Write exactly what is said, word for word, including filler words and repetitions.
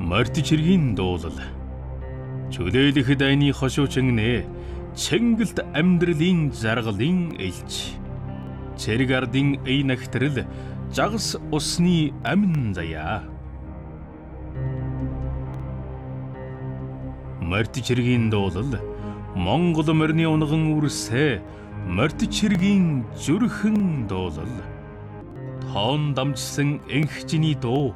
Мордич хэргийн дуулал. Чөлөөлөх дайны хошуучин нэ Чэнгэлт амьдралын жаргалын элч. Цэрэг ардын эй нахтрал жагас усны амин заяа. Мордич хэргийн дуулал Монгол морины унган үрсэ Мордич хэргийн зүрхэн дуулал. Тоон дамжсан энхчний дуу